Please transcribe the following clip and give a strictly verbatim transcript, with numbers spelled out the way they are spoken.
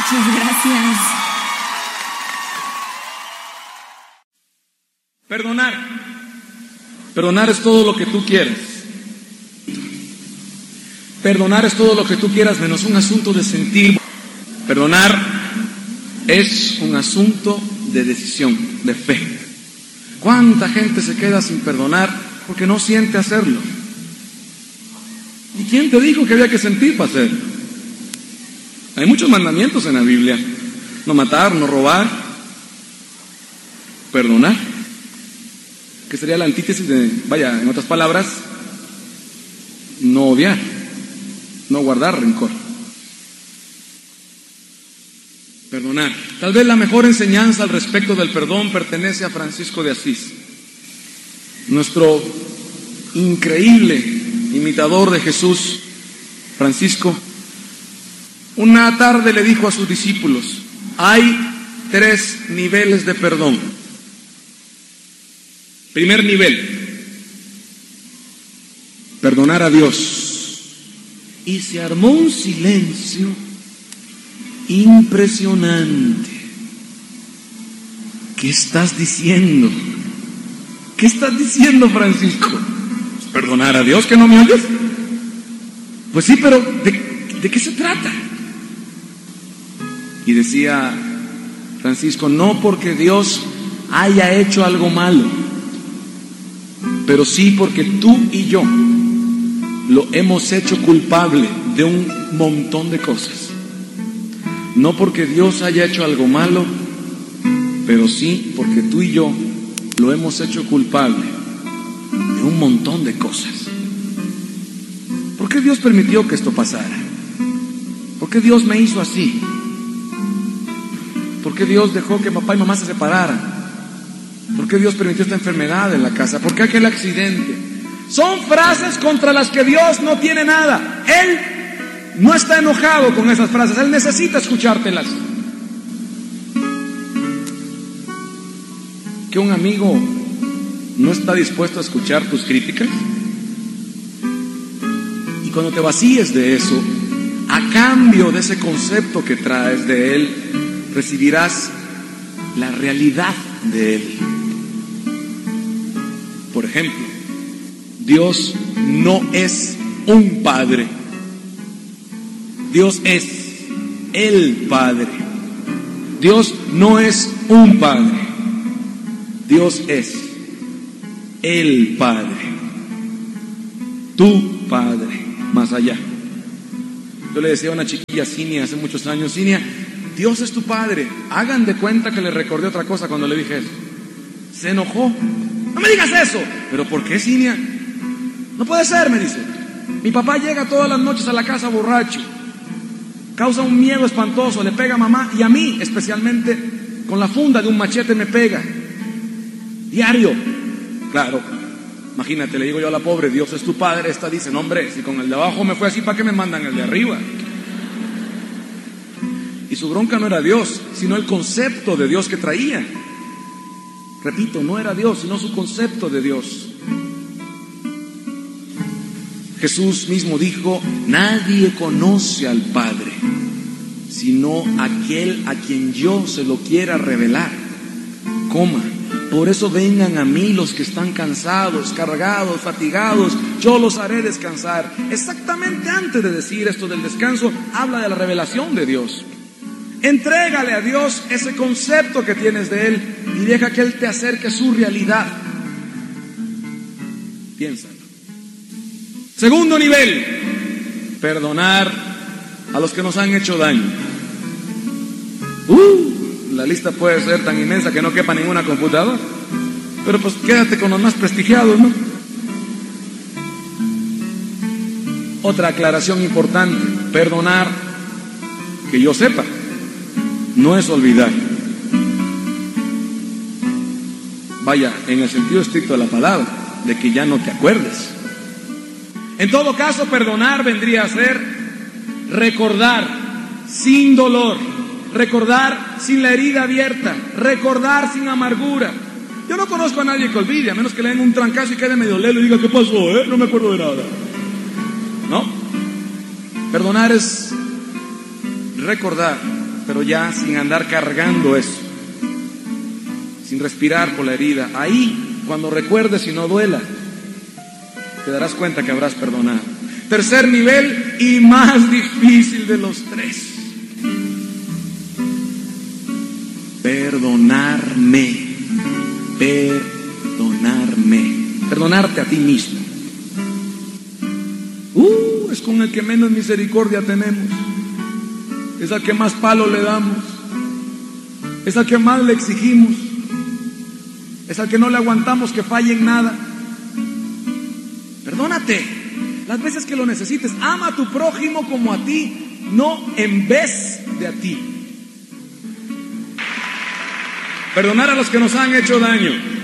Muchas gracias. Perdonar. Perdonar es todo lo que tú quieras. Perdonar es todo lo que tú quieras, menos un asunto de sentir. Perdonar es un asunto de decisión, de fe. ¿Cuánta gente se queda sin perdonar porque no siente hacerlo? ¿Y quién te dijo que había que sentir para hacerlo? Hay muchos mandamientos en la Biblia. No matar, no robar. Perdonar, que sería la antítesis de, vaya, en otras palabras, no odiar, no guardar rencor. Perdonar. Tal vez la mejor enseñanza al respecto del perdón pertenece a Francisco de Asís, nuestro increíble imitador de Jesús. Francisco, una tarde le dijo a sus discípulos: hay tres niveles de perdón. Primer nivel, perdonar a Dios. Y se armó un silencio impresionante. ¿Qué estás diciendo? ¿Qué estás diciendo, Francisco? Pues perdonar a Dios, ¿que no me oyes? Pues sí, pero ¿de, de qué se trata? Y decía Francisco: no porque Dios haya hecho algo malo, pero sí porque tú y yo lo hemos hecho culpable de un montón de cosas. No porque Dios haya hecho algo malo, pero sí porque tú y yo lo hemos hecho culpable de un montón de cosas. ¿Por qué Dios permitió que esto pasara? ¿Por qué Dios me hizo así? ¿Por qué Dios dejó que papá y mamá se separaran? ¿Por qué Dios permitió esta enfermedad en la casa? ¿Por qué aquel accidente? Son frases contra las que Dios no tiene nada. Él no está enojado con esas frases. Él necesita escuchártelas. ¿Que un amigo no está dispuesto a escuchar tus críticas? Y cuando te vacíes de eso, a cambio de ese concepto que traes de Él, recibirás la realidad de Él. Por ejemplo, Dios no es un padre. Dios es el Padre. Dios no es un padre. Dios es el Padre. Tu Padre, más allá. Yo le decía a una chiquilla, Cinia, hace muchos años: Cinia, Dios es tu Padre. Hagan de cuenta que le recordé otra cosa cuando le dije eso. Se enojó. No me digas eso. ¿Pero por qué, Cinia? No puede ser, me dice. Mi papá llega todas las noches a la casa borracho, causa un miedo espantoso, le pega a mamá y a mí especialmente, con la funda de un machete me pega. Diario. Claro, imagínate, le digo yo a la pobre: Dios es tu Padre. Esta dice: no, hombre, si con el de abajo me fue así, ¿para qué me mandan el de arriba? Y su bronca no era Dios, sino el concepto de Dios que traía. Repito, no era Dios, sino su concepto de Dios. Jesús mismo dijo: nadie conoce al Padre, sino aquel a quien yo se lo quiera revelar. Coma. Por eso vengan a mí los que están cansados, cargados, fatigados, yo los haré descansar. Exactamente antes de decir esto del descanso, habla de la revelación de Dios. Entrégale a Dios ese concepto que tienes de Él y deja que Él te acerque a su realidad. Piénsalo. Segundo nivel, perdonar a los que nos han hecho daño. Uh, la lista puede ser tan inmensa que no quepa ninguna computadora, pero pues quédate con los más prestigiados, ¿no? Otra aclaración importante: perdonar, que yo sepa, no es olvidar. Vaya, en el sentido estricto de la palabra, de que ya no te acuerdes. En todo caso, perdonar vendría a ser recordar sin dolor, recordar sin la herida abierta, recordar sin amargura. Yo no conozco a nadie que olvide, a menos que le den un trancazo y quede medio lelo y diga: ¿qué pasó? Eh? No me acuerdo de nada. No. Perdonar es recordar pero ya sin andar cargando eso, sin respirar por la herida. Ahí, cuando recuerdes y no duela, te darás cuenta que habrás perdonado. Tercer nivel y más difícil de los tres: perdonarme. Perdonarme. Perdonarte a ti mismo. Uh, es con el que menos misericordia tenemos. Es al que más palo le damos. Es al que más le exigimos. Es al que no le aguantamos que falle en nada. Perdónate las veces que lo necesites. Ama a tu prójimo como a ti, no en vez de a ti. Perdonar a los que nos han hecho daño.